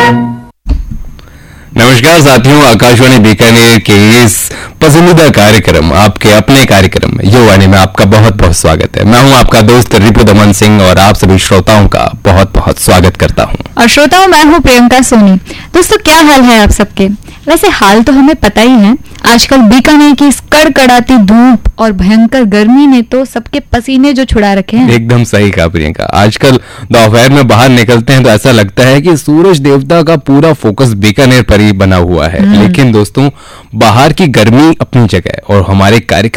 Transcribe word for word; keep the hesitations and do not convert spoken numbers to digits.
नमस्कार साथियों, आकाशवाणी बीकानेर के इस पसंदीदा कार्यक्रम, आपके अपने कार्यक्रम युवानी में आपका बहुत बहुत स्वागत है। मैं हूं आपका दोस्त रिपु दमन सिंह और आप सभी श्रोताओं का बहुत बहुत स्वागत करता हूं। और श्रोताओं, मैं हूं प्रियंका सोनी। दोस्तों, क्या हाल है आप सबके? वैसे हाल तो हमें पता ही है, आजकल बीकानेर की इस कड़कड़ाती धूप और भयंकर गर्मी ने तो सबके पसीने जो छुड़ा रखे हैं। एकदम सही कहा प्रियंका। आजकल दोपहर में बाहर निकलते हैं तो ऐसा लगता है कि सूरज देवता का पूरा फोकस बीकानेर पर ही बना हुआ है। लेकिन दोस्तों, बाहर की गर्मी अपनी जगह और हमारे कार्यक्रम